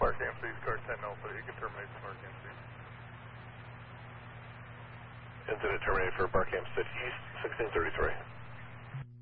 Barkhamsted, car 10 Alpha, you can terminate to Barkhamsted. Incident terminated for Barkhamsted East, 1633.